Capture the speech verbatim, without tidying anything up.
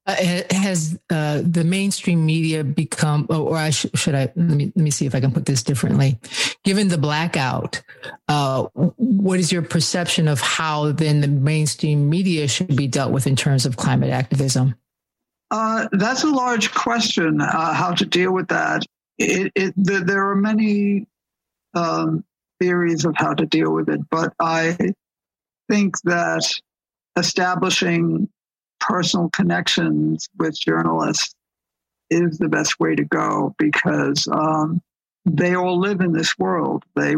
Uh, has uh, the mainstream media become, or I sh- should I, let me, let me see if I can put this differently. Given the blackout, uh, what is your perception of how then the mainstream media should be dealt with in terms of climate activism? Uh, that's a large question, uh, how to deal with that. It, it, the, there are many um, theories of how to deal with it, but I think that establishing personal connections with journalists is the best way to go, because um, they all live in this world. They